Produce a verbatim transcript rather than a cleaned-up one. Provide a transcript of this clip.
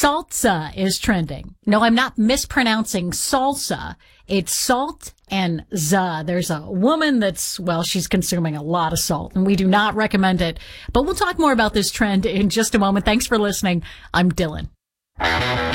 Salsa is trending. No, I'm not mispronouncing salsa. It's salt and za. There's a woman that's, well, she's consuming a lot of salt, and we do not recommend it. But we'll talk more about this trend in just a moment. Thanks for listening. I'm Dylan.